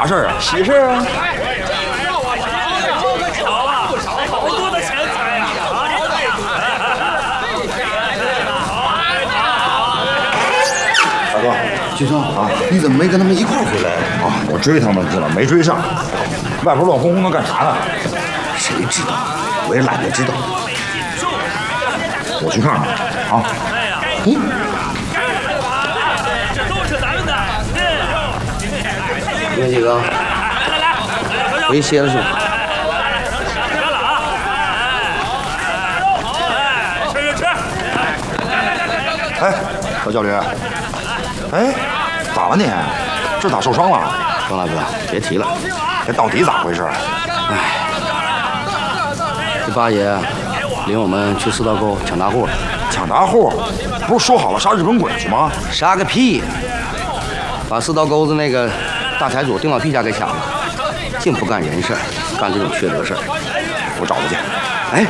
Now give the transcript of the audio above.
事儿啊？ 喜事啊！ 好多的钱财呀！ 大哥， 军生啊，你怎么没跟他们一块儿回来啊？我追他们去了，没追上。外边乱哄哄的干啥呢？ 谁知道？我也懒得知道。 我去看看啊。 这都是咱们的。 你们几个回去歇着去。 吃。 哎，小教练，哎，咋了你？这咋受伤了？ 行了哥，别提了。 这到底咋回事？ 哎，这八爷领我们去四道沟抢大户了。 抢大户？不是说好了杀日本鬼去吗？ 杀个屁呀！把四道沟子那个大财主丁老屁家给抢了，净不干人事，干这种缺德事儿。 我找他去。